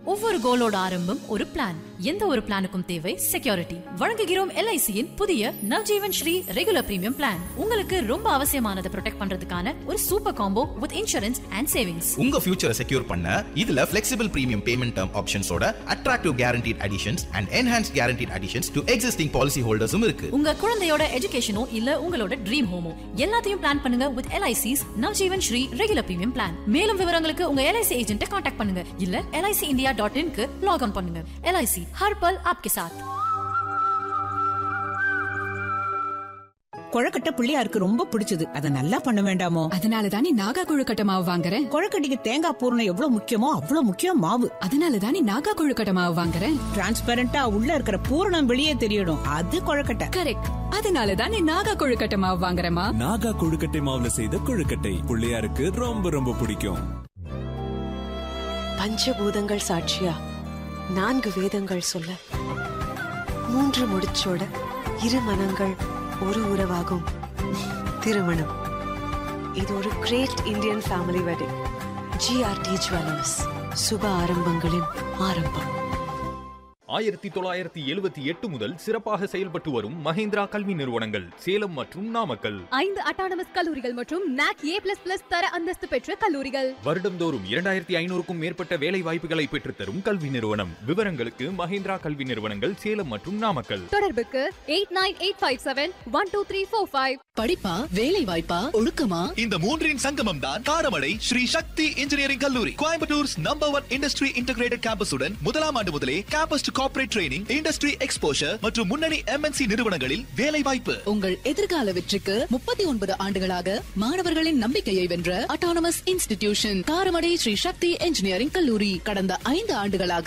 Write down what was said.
ஒவ்வொரு கோலோட ஆரம்பம் ஒரு பிளான். எந்த ஒரு பிளானுக்கும் தேவை செக்யூரிட்டி. வழங்குகிறோம் LICயின் புதிய Navjeevan Sri regular premium plan. உங்களுக்கு ரொம்ப அவசியமானதை ப்ரொடெக்ட் பண்றதுக்கான ஒரு super combo with insurance and savings. உங்க ஃபியூச்சரை செக்யூர் பண்ண இதுல flexible premium payment term ஆப்ஷன்ஸோட attractive guaranteed additions and enhanced guaranteed additions to existing policy ஹோல்டர்ஸும் இருக்கு. உங்க குழந்தையோட எஜுகேஷனோ இல்ல உங்களோட ட்ரீம் ஹோமோ எல்லாத்தையும் பிளான் பண்ணுங்க with LIC's Navjeevan Sri regular premium plan. மேலும் விவரங்களுக்கு உங்க LIC ஏஜென்ட்டை கான்டாக்ட் பண்ணுங்க இல்ல LICindia.in க்கு லாக் ஆன் பண்ணுங்க. LIC हर पल आपके साथ. கொழக்கட்டை பிள்ளையாருக்கு ரொம்ப பிடிச்சது. அத நல்லா பண்ண வேண்டாமோ? அதனாலதான் நாகா கொழுக்கட்டை மாவு வாங்குறேன். கொழக்கட்டைக்கு தேங்காய் பூரணம் எவ்வளவு முக்கியமோ அவ்வளவு முக்கியம் மாவு. அதனாலதான் நாகா கொழுக்கட்டை மாவு வாங்குறேன். டிரான்ஸ்பரண்டா உள்ள இருக்கிற பூரணம் வெளியே தெரியணும். அது கொழக்கட்டை. கரெக்ட். அதனாலதான் நாகா கொழுக்கட்டை மாவு வாங்குறேமா. நாகா கொழுக்கட்டை மாவுல செய்த கொழுக்கட்டை பிள்ளையாருக்கு ரொம்ப ரொம்ப பிடிக்கும். பஞ்சபூதங்கள் சாட்சியா 4 வேதங்கள் சொல்ல 3 முடிச்சோட 2 மனங்கள் ஒரு உறவாகும். திருமணம் இது ஒரு great Indian family wedding. GRT jewellers, சுப ஆரம்பங்களின் ஆரம்பம். 1978 முதல் சிறப்பாக செயல்பட்டு வரும் மஹேந்திரா கல்வி நிறுவனங்கள் சேலம் மற்றும் நாமக்கல். 5 அட்டானமஸ் கல்லூரிகள் மற்றும் NAC A++ தர அந்தஸ்து பெற்ற கல்லூரிகள். வருடந்தோறும் 2500க்கும் மேற்பட்ட வேலை வாய்ப்புகளை பெற்றுத்தரும் கல்வி நிறுவனம். விவரங்களுக்கு மஹேந்திரா கல்வி நிறுவனங்கள் சேலம் மற்றும் நாமக்கல். தொடர்புக்கு 8985712345. படிப்பா வேலை வாய்ப்பா ஒழுக்கமா, இந்த மூன்றின் சங்கமம் தான் காரமடை ஸ்ரீ சக்தி இன்ஜினியரிங் கல்லூரி. கோயம்புத்தூர்ஸ் நம்பர் 1 இண்டஸ்ட்ரி இன்டகிரேட்டட் கேம்பஸுடன் முதலாம் ஆண்டு முதலே campus to corporate training, industry exposure மற்றும் முன்னணி MNC நிறுவனங்களில் வேலை வாய்ப்பு. உங்கள் எதிர்கால வெற்றிக்கு 39 ஆண்டுகளாக மாணவர்களின் நம்பிக்கையை வென்ற அட்டானமஸ் இன்ஸ்டிடியூஷன் காரமடை ஸ்ரீ சக்தி இன்ஜினியரிங் கல்லூரி. கடந்த 5 ஆண்டுகளாக